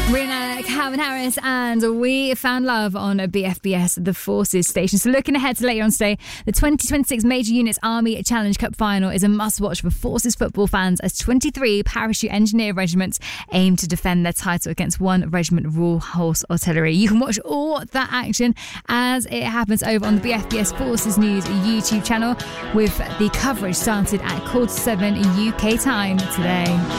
Rihanna, Calvin Harris, and We Found Love on BFBS, the Forces station. So looking ahead to later on today, the 2026 Major Units Army Challenge Cup final is a must-watch for Forces football fans as 23 Parachute Engineer regiments aim to defend their title against 1 Regiment Royal Horse Artillery. You can watch all that action as it happens over on the BFBS Forces News YouTube channel, with the coverage started at 7:15 UK time today.